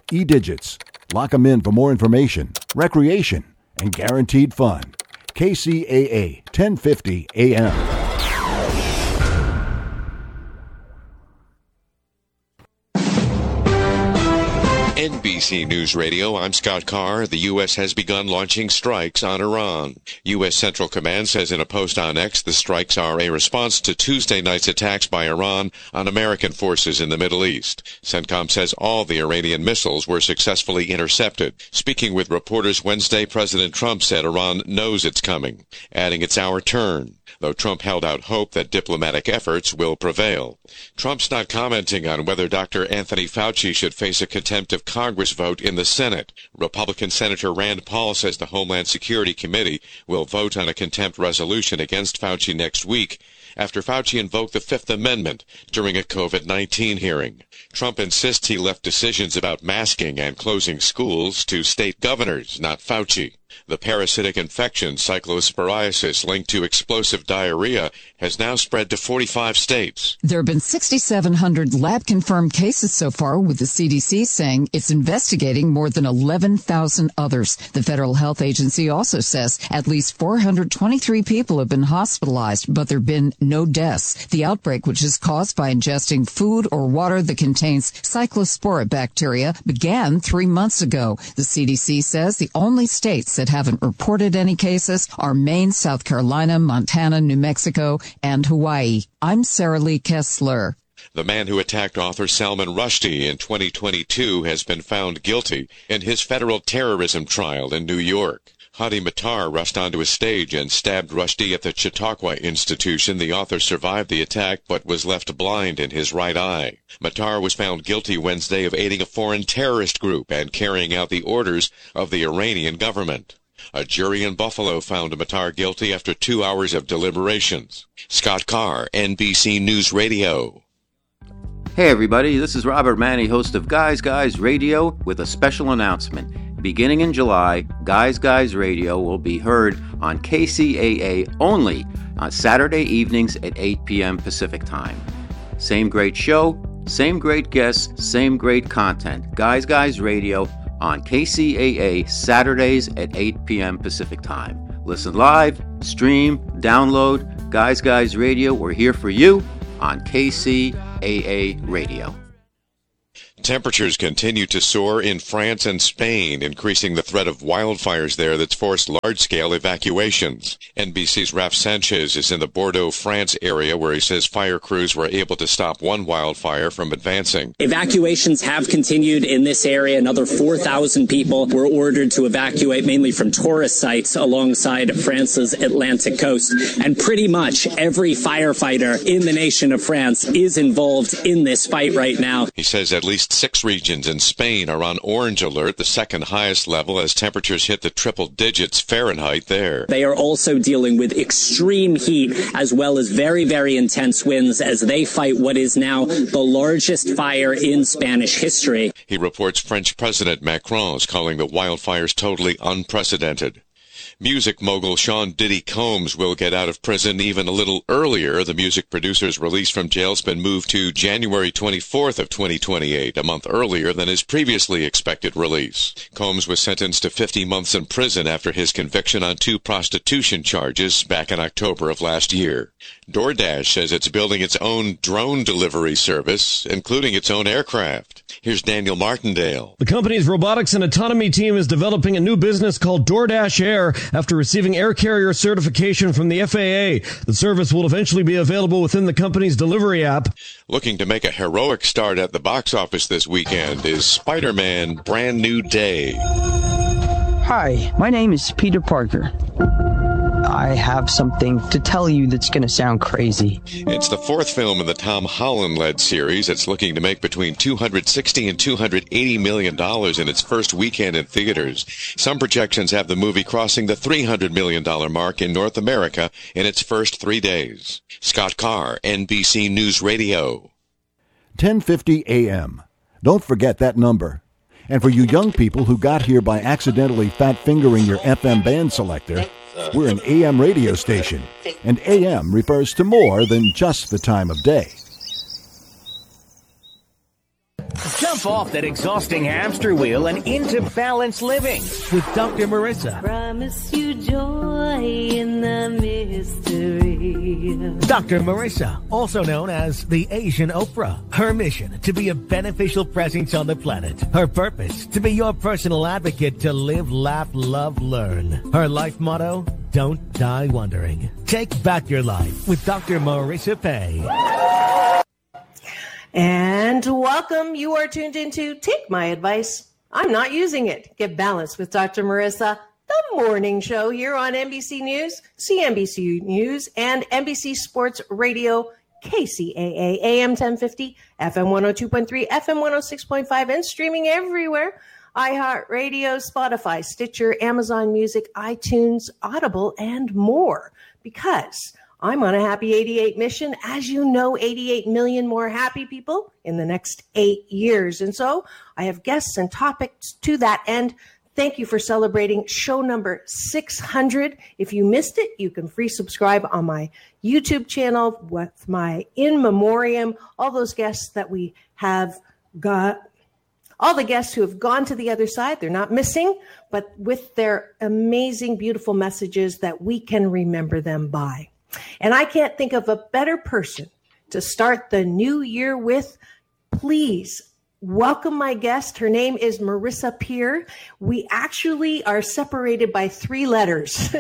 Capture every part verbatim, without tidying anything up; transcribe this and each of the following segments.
E-Digits. Lock them in for more information, recreation, and guaranteed fun. K C A A, ten fifty A M. N B C News Radio, I'm Scott Carr. The U S has begun launching strikes on Iran. U S Central Command says in a post on X the strikes are a response to Tuesday night's attacks by Iran on American forces in the Middle East. CENTCOM says all the Iranian missiles were successfully intercepted. Speaking with reporters Wednesday, President Trump said Iran knows it's coming, adding it's our turn, though Trump held out hope that diplomatic efforts will prevail. Trump's not commenting on whether Doctor Anthony Fauci should face a contempt of Congress vote in the Senate. Republican Senator Rand Paul says the Homeland Security Committee will vote on a contempt resolution against Fauci next week after Fauci invoked the Fifth Amendment during a covid nineteen hearing. Trump insists he left decisions about masking and closing schools to state governors, not Fauci. The parasitic infection, cyclosporiasis, linked to explosive diarrhea, has now spread to forty-five states. There have been six thousand seven hundred lab-confirmed cases so far, with the C D C saying it's investigating more than eleven thousand others. The Federal Health Agency also says at least four hundred twenty-three people have been hospitalized, but there have been no deaths. The outbreak, which is caused by ingesting food or water that contains cyclospora bacteria, began three months ago. The C D C says the only states that haven't reported any cases are Maine, South Carolina, Montana, New Mexico, and Hawaii. I'm Sarah Lee Kessler. The man who attacked author Salman Rushdie in twenty twenty-two has been found guilty in his federal terrorism trial in New York. Hadi Matar rushed onto a stage and stabbed Rushdie at the Chautauqua Institution. The author survived the attack but was left blind in his right eye. Matar was found guilty Wednesday of aiding a foreign terrorist group and carrying out the orders of the Iranian government. A jury in Buffalo found Matar guilty after two hours of deliberations. Scott Carr, N B C News Radio. Hey everybody, this is Robert Manny, host of Guys Guys Radio, with a special announcement. Beginning in July, Guys Guys Radio will be heard on K C A A only on Saturday evenings at eight p.m. Pacific Time. Same great show, same great guests, same great content. Guys Guys Radio on K C A A Saturdays at eight p.m. Pacific Time. Listen live, stream, download Guys Guys Radio. We're here for you on K C A A Radio. Temperatures continue to soar in France and Spain, increasing the threat of wildfires there that's forced large-scale evacuations. N B C's Raf Sanchez is in the Bordeaux, France area, where he says fire crews were able to stop one wildfire from advancing. Evacuations have continued in this area. Another four thousand people were ordered to evacuate, mainly from tourist sites alongside France's Atlantic coast. And pretty much every firefighter in the nation of France is involved in this fight right now. He says at least six regions in Spain are on orange alert, the second highest level, as temperatures hit the triple digits Fahrenheit there. They are also dealing with extreme heat as well as very, very intense winds as they fight what is now the largest fire in Spanish history. He reports French President Macron is calling the wildfires totally unprecedented. Music mogul Sean Diddy Combs will get out of prison even a little earlier. The music producer's release from jail has been moved to January twenty-fourth of twenty twenty-eight, a month earlier than his previously expected release. Combs was sentenced to fifty months in prison after his conviction on two prostitution charges back in October of last year. DoorDash says it's building its own drone delivery service, including its own aircraft. Here's Daniel Martindale. The company's robotics and autonomy team is developing a new business called DoorDash Air after receiving air carrier certification from the F A A. The service will eventually be available within the company's delivery app. Looking to make a heroic start at the box office this weekend is Spider-Man Brand New Day. Hi, my name is Peter Parker. I have something to tell you that's going to sound crazy. It's the fourth film in the Tom Holland-led series. It's looking to make between two hundred sixty and two hundred eighty million dollars in its first weekend in theaters. Some projections have the movie crossing the three hundred million dollars mark in North America in its first three days. Scott Carr, N B C News Radio. ten fifty a.m. Don't forget that number. And for you young people who got here by accidentally fat-fingering your F M band selector, we're an A M radio station, and A M refers to more than just the time of day. Jump off that exhausting hamster wheel and into balanced living with Doctor Marissa. Promise you joy in the mystery. Doctor Marissa, also known as the Asian Oprah. Her mission, to be a beneficial presence on the planet. Her purpose, to be your personal advocate to live, laugh, love, learn. Her life motto, don't die wondering. Take back your life with Doctor Marissa Pay. And welcome. You are tuned into Take My Advice. I'm not using it. Get balanced with Doctor Marissa, the morning show here on N B C News, C N B C News, and N B C Sports Radio, K C A A, A M ten fifty, F M one oh two point three, F M one oh six point five, and streaming everywhere. iHeartRadio, Spotify, Stitcher, Amazon Music, iTunes, Audible, and more. Because I'm on a happy eighty-eight mission. As you know, eighty-eight million more happy people in the next eight years. And so I have guests and topics to that end. Thank you for celebrating show number six hundred. If you missed it, you can free subscribe on my YouTube channel with my in memoriam, all those guests that we have got. All the guests who have gone to the other side, they're not missing, but with their amazing, beautiful messages that we can remember them by. And I can't think of a better person to start the new year with. Please welcome my guest. Her name is Marissa Peer. We actually are separated by three letters.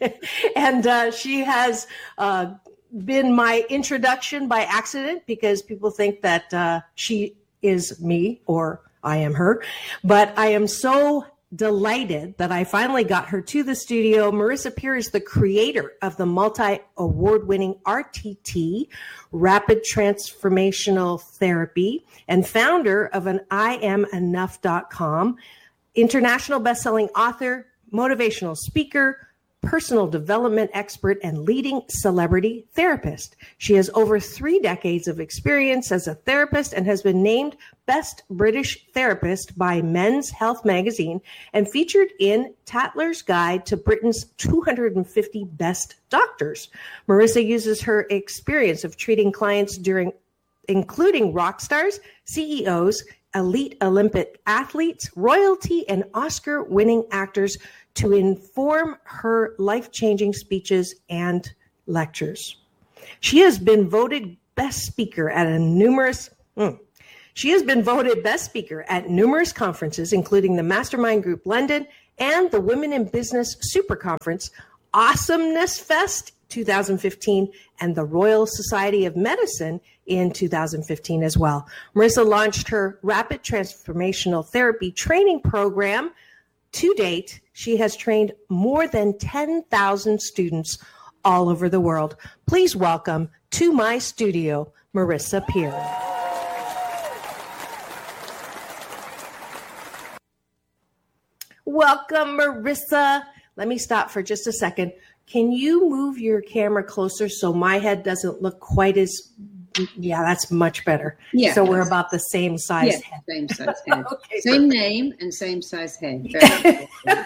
and uh, she has uh, been my introduction by accident because people think that uh, she is me or I am her. But I am so delighted that I finally got her to the studio. Marissa Peer is the creator of the multi-award-winning R T T, Rapid Transformational Therapy, and founder of an I am enough dot com, international best-selling author, motivational speaker, personal development expert, and leading celebrity therapist. She has over three decades of experience as a therapist and has been named Best British Therapist by Men's Health magazine and featured in Tatler's Guide to Britain's two hundred fifty Best Doctors. Marissa uses her experience of treating clients during, including rock stars, C E Os, elite Olympic athletes, royalty, and Oscar-winning actors to inform her life-changing speeches and lectures. She has been voted best speaker at a numerous mm, She has been voted best speaker at numerous conferences, including the Mastermind Group London and the Women in Business Super Conference, Awesomeness Fest twenty fifteen, and the Royal Society of Medicine in two thousand fifteen as well. Marissa launched her Rapid Transformational Therapy training program. To date, she has trained more than ten thousand students all over the world. Please welcome to my studio, Marissa Peer. Welcome, Marissa. Let me stop for just a second. Can you move your camera closer so my head doesn't look quite as, yeah, that's much better. Yeah. So we're about the same size yeah, head. Same size head. Okay, same perfect. Name and same size head. Very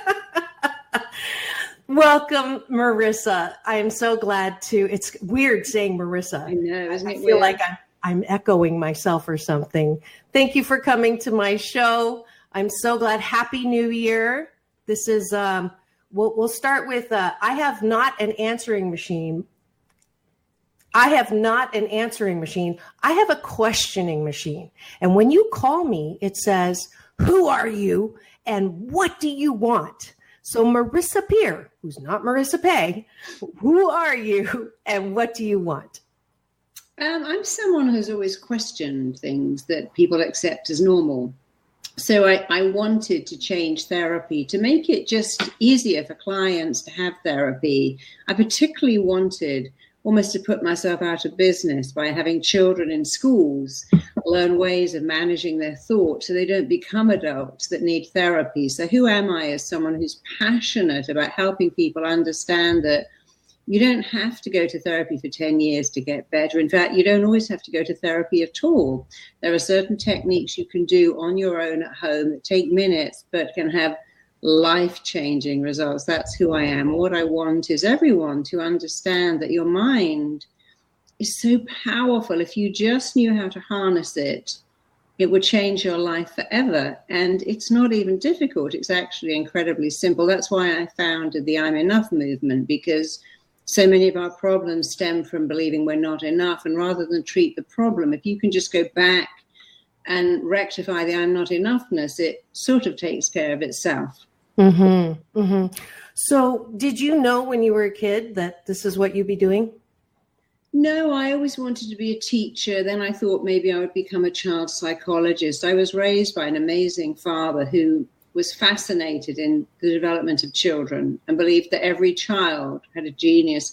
Welcome, Marissa. I am so glad to, it's weird saying Marissa. I know, isn't it I feel weird? like I'm, I'm echoing myself or something. Thank you for coming to my show. I'm so glad. Happy New Year. This is, um, we'll, we'll start with, uh, I have not an answering machine. I have not an answering machine. I have a questioning machine. And when you call me, it says, who are you and what do you want? So Marissa Peer, who's not Marissa Pay, who are you and what do you want? Um, I'm someone who's always questioned things that people accept as normal. So I, I wanted to change therapy to make it just easier for clients to have therapy. I particularly wanted almost to put myself out of business by having children in schools learn ways of managing their thoughts so they don't become adults that need therapy. So who am I as someone who's passionate about helping people understand that you don't have to go to therapy for ten years to get better. In fact, you don't always have to go to therapy at all. There are certain techniques you can do on your own at home that take minutes but can have life-changing results. That's who I am. What I want is everyone to understand that your mind is so powerful. If you just knew how to harness it, it would change your life forever. And it's not even difficult. It's actually incredibly simple. That's why I founded the I'm Enough movement, because so many of our problems stem from believing we're not enough. And rather than treat the problem, if you can just go back and rectify the I'm not enoughness, it sort of takes care of itself. Mm-hmm. Mm-hmm. So did you know when you were a kid that this is what you'd be doing? No, I always wanted to be a teacher. Then I thought maybe I would become a child psychologist. I was raised by an amazing father who was fascinated in the development of children and believed that every child had a genius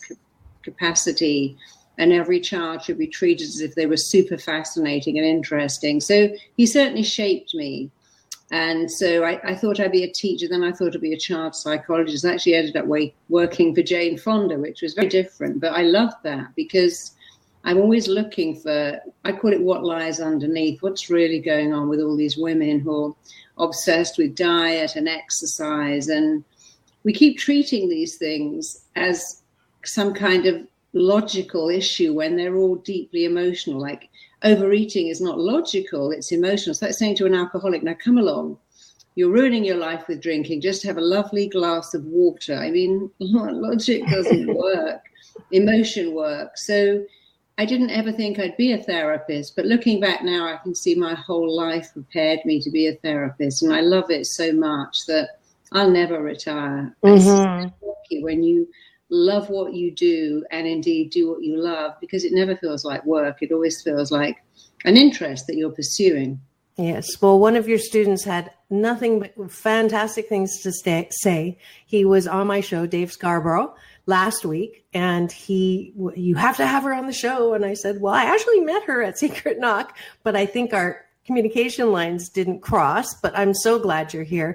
capacity and every child should be treated as if they were super fascinating and interesting. So he certainly shaped me. And so I, I thought I'd be a teacher. Then I thought I'd be a child psychologist. I actually ended up way, working for Jane Fonda, which was very different. But I loved that because I'm always looking for, I call it what lies underneath, what's really going on with all these women who are obsessed with diet and exercise. And we keep treating these things as some kind of logical issue when they're all deeply emotional. Like overeating is not logical, it's emotional. It's like saying to an alcoholic, now come along, you're ruining your life with drinking, just have a lovely glass of water. I mean, logic doesn't work, emotion works. So I didn't ever think I'd be a therapist, but looking back now, I can see my whole life prepared me to be a therapist. And I love it so much that I'll never retire. Mm-hmm. It's lucky when you love what you do and indeed do what you love, because it never feels like work. It always feels like an interest that you're pursuing. Yes. Well, one of your students had nothing but fantastic things to stay, say. He was on my show, Dave Scarborough, last week, and he, you have to have her on the show. And I said, well, I actually met her at Secret Knock, but I think our communication lines didn't cross, but I'm so glad you're here.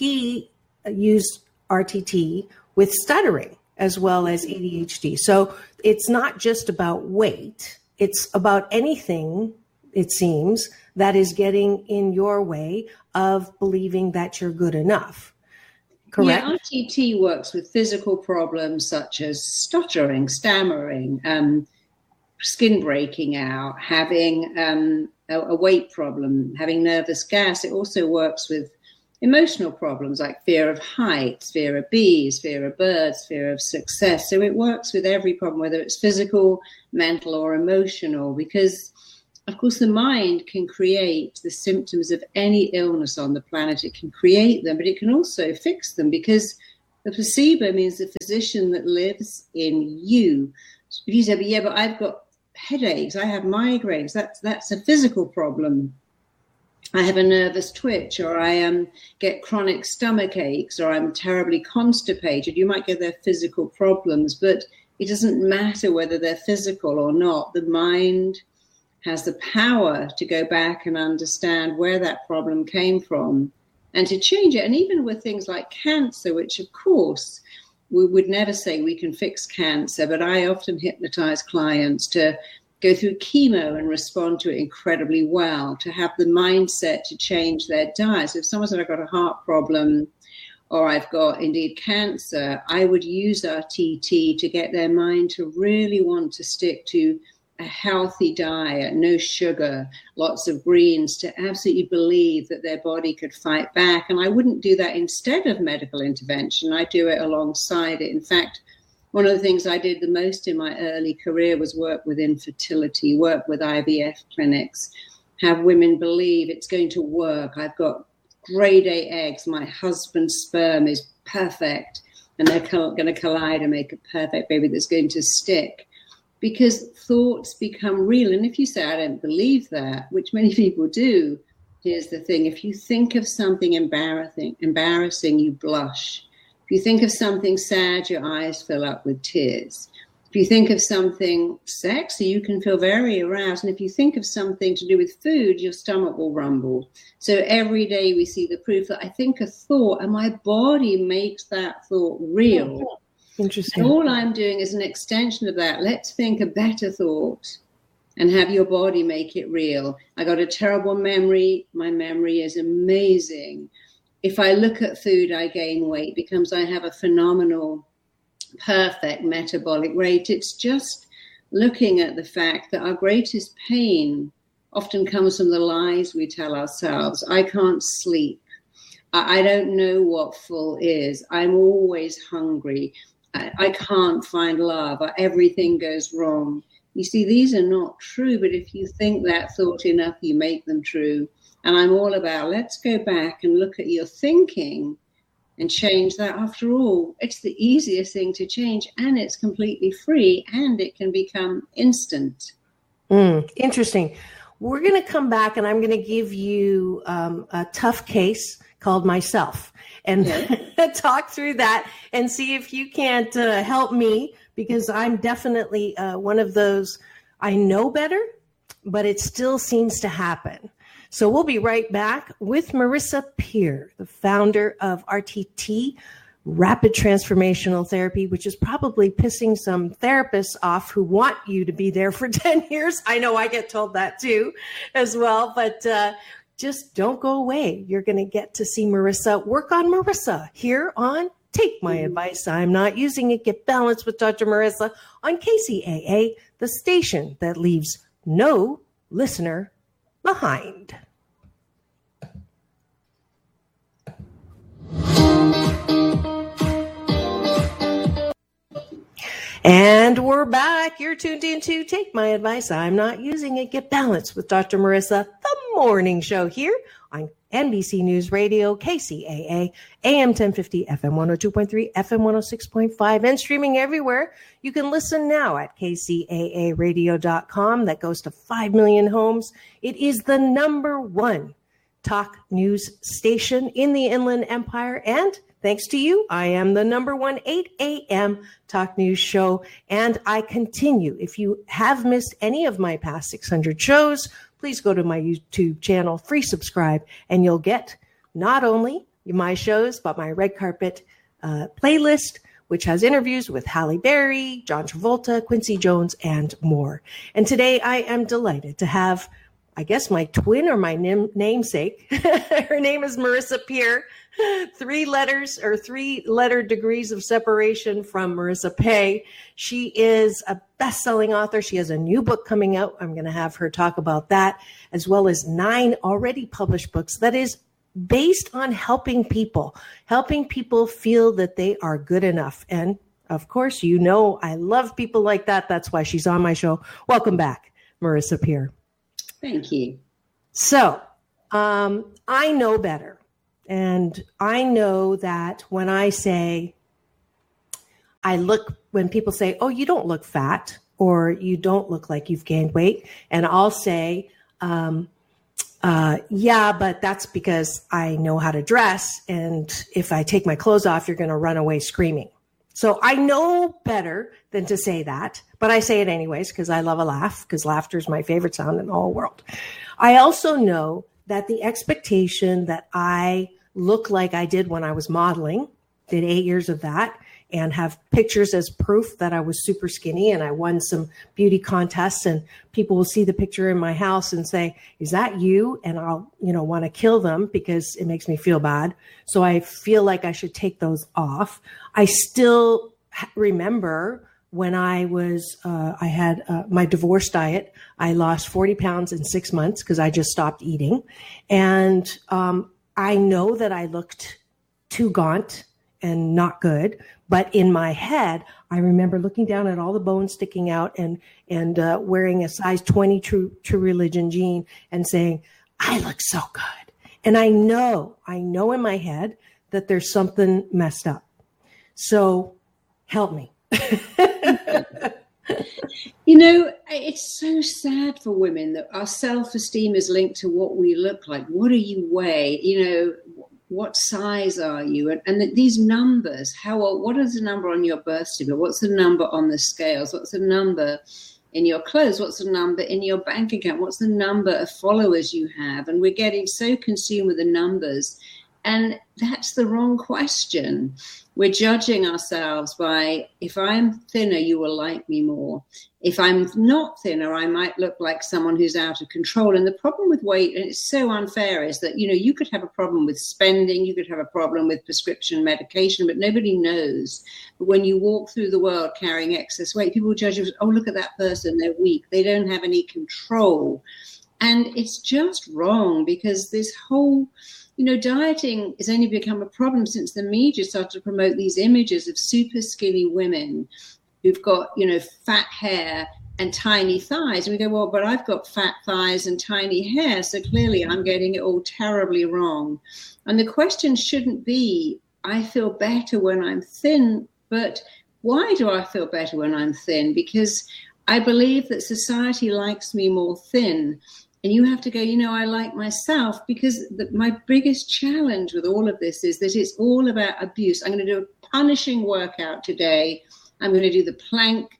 He used R T T with stuttering as well as A D H D. So it's not just about weight. It's about anything, it seems, that is getting in your way of believing that you're good enough. Correct? Yeah, R T T works with physical problems such as stuttering, stammering, um, skin breaking out, having um, a, a weight problem, having nervous gas. It also works with emotional problems like fear of heights, fear of bees, fear of birds, fear of success. So it works with every problem, whether it's physical, mental, or emotional, because, of course, the mind can create the symptoms of any illness on the planet. It can create them, but it can also fix them, because the placebo means the physician that lives in you. If you say, but yeah, but I've got headaches, I have migraines, that's, that's a physical problem. I have a nervous twitch, or I um, get chronic stomach aches, or I'm terribly constipated. You might get their physical problems, but it doesn't matter whether they're physical or not. The mind has the power to go back and understand where that problem came from and to change it. And even with things like cancer, which, of course, we would never say we can fix cancer, but I often hypnotize clients to go through chemo and respond to it incredibly well, to have the mindset to change their diet. So if someone said, I've got a heart problem or I've got indeed cancer, I would use R T T to get their mind to really want to stick to a healthy diet, no sugar, lots of greens, to absolutely believe that their body could fight back. And I wouldn't do that instead of medical intervention. I do it alongside it. In fact, one of the things I did the most in my early career was work with infertility, work with I V F clinics, have women believe it's going to work. I've got grade A eggs. My husband's sperm is perfect, and they're co- going to collide and make a perfect baby that's going to stick. Because thoughts become real. And if you say, I don't believe that, which many people do, here's the thing. If you think of something embarrassing, embarrassing, you blush. If you think of something sad, your eyes fill up with tears. If you think of something sexy, you can feel very aroused. And if you think of something to do with food, your stomach will rumble. So every day we see the proof that I think a thought and my body makes that thought real. Interesting. And all I'm doing is an extension of that. Let's think a better thought and have your body make it real. I got a terrible memory. My memory is amazing. If I look at food, I gain weight because I have a phenomenal, perfect metabolic rate. It's just looking at the fact that our greatest pain often comes from the lies we tell ourselves. I can't sleep. I don't know what full is. I'm always hungry. I, I can't find love. Everything goes wrong. You see, these are not true, but if you think that thought enough, you make them true. And I'm all about, let's go back and look at your thinking and change that. After all, it's the easiest thing to change, and it's completely free, and it can become instant. Mm, interesting. We're going to come back, and I'm going to give you um, a tough case called myself and yeah. talk through that and see if you can't uh, help me, because I'm definitely uh, one of those, I know better, but it still seems to happen. So we'll be right back with Marissa Peer, the founder of R T T, Rapid Transformational Therapy, which is probably pissing some therapists off who want you to be there for ten years. I know I get told that too as well, but uh, just don't go away. You're going to get to see Marissa work on Marissa here on Take My Advice. I'm Not Using It. Get Balanced with Doctor Marissa on K C A A, the station that leaves no listener behind. And we're back. You're tuned in to Take My Advice. I'm Not Using It. Get Balanced with Doctor Marissa, the morning show here on N B C News Radio, K C A A, A M ten fifty, F M one oh two point three, F M one oh six point five, and streaming everywhere. You can listen now at K C A A radio dot com. That goes to five million homes. It is the number one talk news station in the Inland Empire, and thanks to you, I am the number one eight a.m. talk news show, and I continue. If you have missed any of my past six hundred shows, please go to my YouTube channel, free subscribe, and you'll get not only my shows, but my red carpet uh, playlist, which has interviews with Halle Berry, John Travolta, Quincy Jones, and more. And today I am delighted to have, I guess, my twin or my nim- namesake. Her name is Marissa Peer. Three letters or three letter degrees of separation from Marissa Pay. She is a best-selling author. She has a new book coming out. I'm going to have her talk about that, as well as nine already published books that is based on helping people, helping people feel that they are good enough. And of course, you know, I love people like that. That's why she's on my show. Welcome back, Marissa Peer. Thank you. So um, I know better. And I know that when I say, I look, when people say, oh, you don't look fat, or you don't look like you've gained weight. And I'll say, um, uh, yeah, but that's because I know how to dress. And if I take my clothes off, you're going to run away screaming. So I know better than to say that, but I say it anyways because I love a laugh, because laughter is my favorite sound in the whole world. I also know that the expectation that I look like I did when I was modeling, did eight years of that, and have pictures as proof that I was super skinny and I won some beauty contests, and people will see the picture in my house and say, is that you? And I'll, you know, want to kill them because it makes me feel bad. So I feel like I should take those off. I still remember when I was, uh, I had uh, my divorce diet. I lost forty pounds in six months because I just stopped eating. And um, I know that I looked too gaunt and not good. But in my head, I remember looking down at all the bones sticking out and and uh, wearing a size twenty True True Religion jean and saying, I look so good. And I know, I know in my head that there's something messed up. So help me. You know, it's so sad for women that our self-esteem is linked to what we look like. What do you weigh? You know, what size are you? And, and these numbers, how old, what is the number on your birth certificate? What's the number on the scales? What's the number in your clothes? What's the number in your bank account? What's the number of followers you have? And we're getting so consumed with the numbers. And that's the wrong question. We're judging ourselves by, if I'm thinner, you will like me more. If I'm not thinner, I might look like someone who's out of control. And the problem with weight, and it's so unfair, is that, you know, you could have a problem with spending, you could have a problem with prescription medication, but nobody knows. But when you walk through the world carrying excess weight, people judge you, oh, look at that person, they're weak. They don't have any control. And it's just wrong, because this whole, you know, dieting has only become a problem since the media started to promote these images of super skinny women who've got, you know, fat hair and tiny thighs. And we go, well, but I've got fat thighs and tiny hair, so clearly I'm getting it all terribly wrong. And the question shouldn't be, I feel better when I'm thin, but why do I feel better when I'm thin? Because I believe that society likes me more thin. And you have to go, you know, I like myself, because the, my biggest challenge with all of this is that it's all about abuse. I'm going to do a punishing workout today. I'm going to do the plank,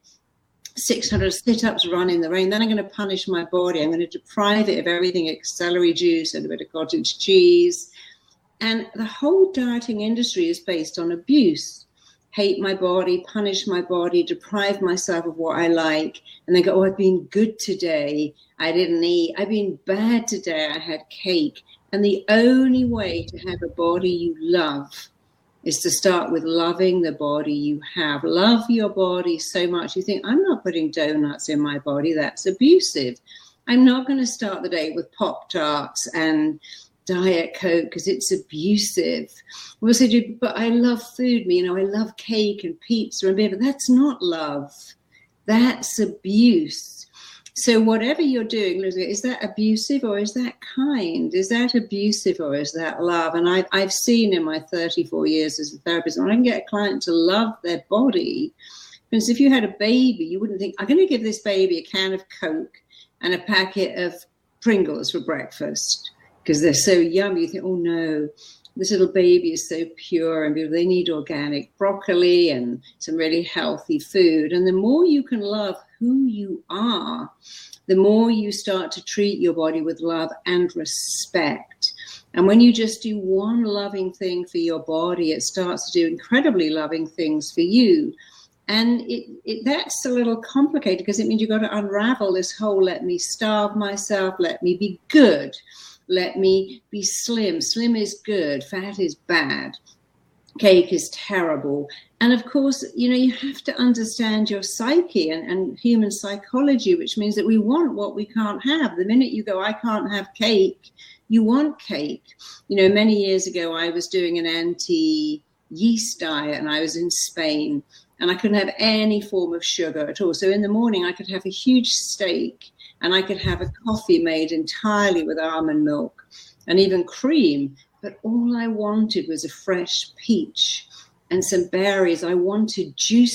six hundred sit-ups, run in the rain. Then I'm going to punish my body. I'm going to deprive it of everything, like celery juice and a bit of cottage cheese. And the whole dieting industry is based on abuse. Hate my body, punish my body, deprive myself of what I like. And they go, oh, I've been good today. I didn't eat. I've been bad today. I had cake. And the only way to have a body you love is to start with loving the body you have. Love your body so much. You think, I'm not putting donuts in my body. That's abusive. I'm not going to start the day with Pop-Tarts and Diet Coke because it's abusive. We'll say, but I love food. You know, I love cake and pizza and beer, but that's not love. That's abuse. So whatever you're doing, is that abusive or is that kind? Is that abusive or is that love? And I've, I've seen in my thirty-four years as a therapist, when I can get a client to love their body, because if you had a baby, you wouldn't think, I'm going to give this baby a can of Coke and a packet of Pringles for breakfast because they're so yummy. You think, oh no, this little baby is so pure and they need organic broccoli and some really healthy food. And the more you can love who you are, the more you start to treat your body with love and respect. And when you just do one loving thing for your body, it starts to do incredibly loving things for you. And it, it that's a little complicated because it means you've got to unravel this whole let me starve myself, let me be good, let me be slim. Slim is good, fat is bad, cake is terrible. And of course, you know, you have to understand your psyche and, and human psychology, which means that we want what we can't have. The minute you go, I can't have cake, you want cake. You know, many years ago, I was doing an anti-yeast diet and I was in Spain and I couldn't have any form of sugar at all. So in the morning, I could have a huge steak and I could have a coffee made entirely with almond milk and even cream. But all I wanted was a fresh peach and some berries. I wanted juice